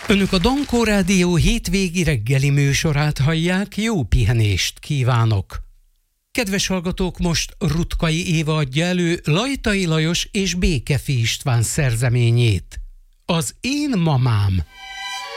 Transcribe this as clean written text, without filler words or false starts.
Önök a Dankó Rádió hétvégi reggeli műsorát hallják, jó pihenést kívánok! Kedves hallgatók, most Rutkai Éva adja elő Lajtai Lajos és Békefi István szerzeményét. Az én mamám.